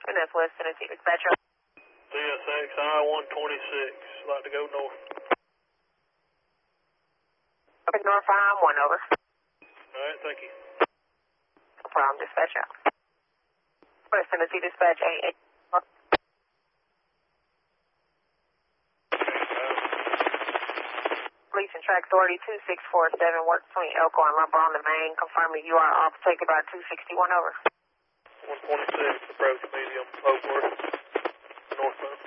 And that's West Tennessee Dispatcher. CSX I-126, like to go north. Okay, North I-1, over. Alright, thank you. No problem, Dispatcher. West Tennessee Dispatch 88. Police and Track Authority 2647, work between Elko and Lumber on the main. Confirming you are off, take about 261, over. 126, approach medium, Oakworth, northbound.